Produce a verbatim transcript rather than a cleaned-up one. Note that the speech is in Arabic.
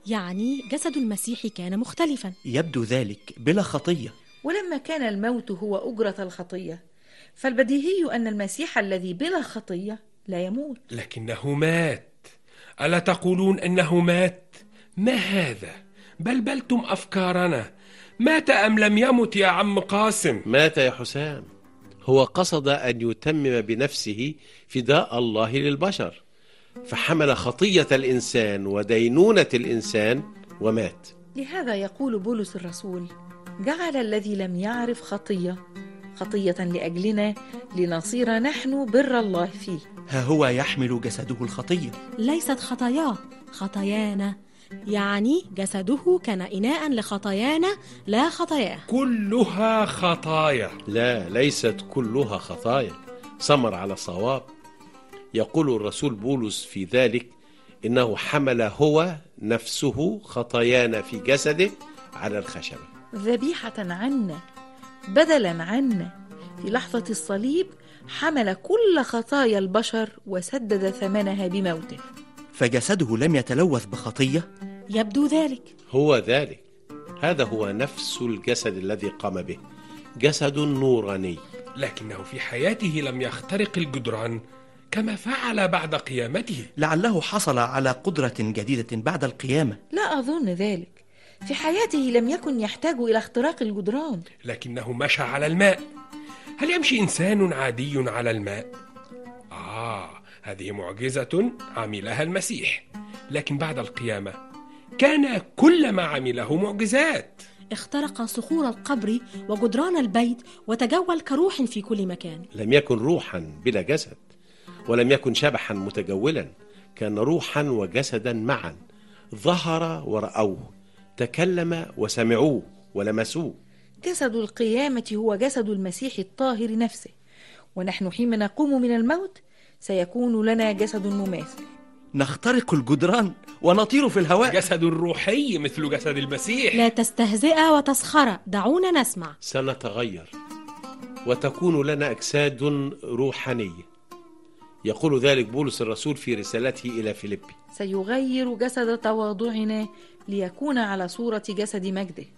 يعني جسد المسيح كان مختلفا. يبدو ذلك بلا خطية. ولما كان الموت هو أجرة الخطية، فالبديهي أن المسيح الذي بلا خطية لا يموت. لكنه مات. ألا تقولون أنه مات؟ ما هذا؟ بلبلتم أفكارنا. مات أم لم يمت يا عم قاسم؟ مات يا حسام. هو قصد أن يتمم بنفسه فداء الله للبشر، فحمل خطية الإنسان ودينونة الإنسان ومات. لهذا يقول بولس الرسول: جعل الذي لم يعرف خطية خطية لأجلنا لنصير نحن بر الله فيه. ها هو يحمل جسده الخطية. ليست خطاياه، خطايانا، يعني جسده كان إناء لخطايانا لا خطاياه. كلها خطايا. لا، ليست كلها خطايا. سمر على صواب. يقول الرسول بولس في ذلك إنه حمل هو نفسه خطايانا في جسده على الخشبة، ذبيحة عنا، بدلا عنا. في لحظة الصليب حمل كل خطايا البشر وسدد ثمنها بموته. فجسده لم يتلوث بخطية؟ يبدو ذلك. هو ذلك. هذا هو نفس الجسد الذي قام به، جسد نوراني. لكنه في حياته لم يخترق الجدران كما فعل بعد قيامته. لعله حصل على قدرة جديدة بعد القيامة. لا أظن ذلك. في حياته لم يكن يحتاج إلى اختراق الجدران. لكنه مشى على الماء. هل يمشي إنسان عادي على الماء؟ آه، هذه معجزة عملها المسيح. لكن بعد القيامة كان كل ما عمله معجزات. اخترق صخور القبر وجدران البيت وتجول كروح في كل مكان. لم يكن روحا بلا جسد، ولم يكن شبحا متجولا. كان روحا وجسدا معا، ظهر ورأوه، تكلم وسمعوه ولمسوه. جسد القيامة هو جسد المسيح الطاهر نفسه، ونحن حين نقوم من الموت سيكون لنا جسد مماثل. نخترق الجدران ونطير في الهواء. جسد روحي مثل جسد المسيح. لا تستهزئ وتسخر، دعونا نسمع. سنتغير وتكون لنا أجساد روحانية. يقول ذلك بولس الرسول في رسالته إلى فيليبي: سيغير جسد تواضعنا ليكون على صورة جسد مجده.